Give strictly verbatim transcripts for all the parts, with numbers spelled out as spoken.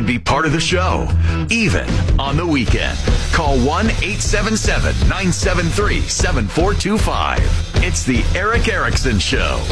be part of the show, even on the weekend. Call one eight seven seven, nine seven three, seven four two five. It's the Erick Erickson Show.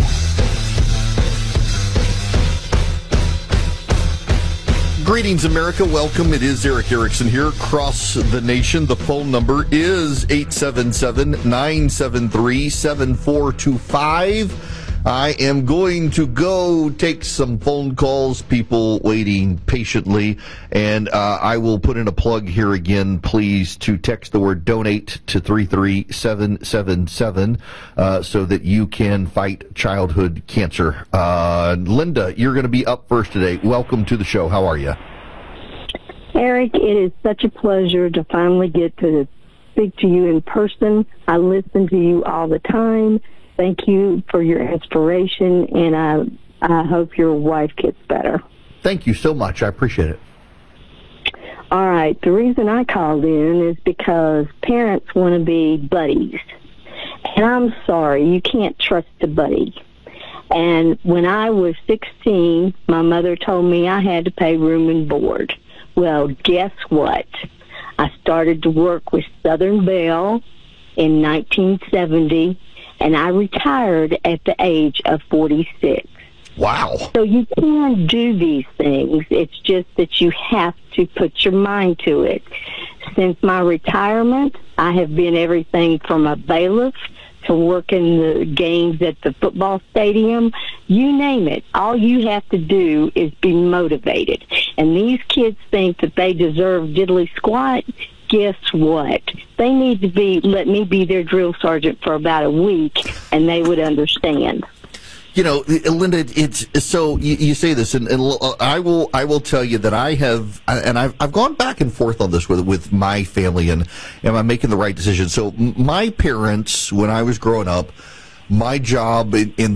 Greetings, America. Welcome. It is Erick Erickson here across the nation. The phone number is eight seven seven, nine seven three, seven four two five. I am going to go take some phone calls, people waiting patiently, and uh, I will put in a plug here again, please, to text the word donate to three three seven seven seven uh, so that you can fight childhood cancer. Uh, Linda, you're going to be up first today. Welcome to the show. How are you? Eric, it is such a pleasure to finally get to speak to you in person. I listen to you all the time. Thank you for your inspiration, and I, I hope your wife gets better. Thank you so much. I appreciate it. All right. The reason I called in is because parents want to be buddies. And I'm sorry, you can't trust a buddy. And when I was sixteen, my mother told me I had to pay room and board. Well, guess what? I started to work with Southern Bell in nineteen seventy, and I retired at the age of forty-six. Wow. So you can do these things. It's just that you have to put your mind to it. Since my retirement, I have been everything from a bailiff to working the games at the football stadium. You name it. All you have to do is be motivated. And these kids think that they deserve diddly squat. Guess what? They need to be, let me be their drill sergeant for about a week, and they would understand. You know, Linda, it's so you, you say this, and, and I will I will tell you that I have, and I've I've gone back and forth on this with with my family, and am I making the right decision? So my parents, when I was growing up, my job in, in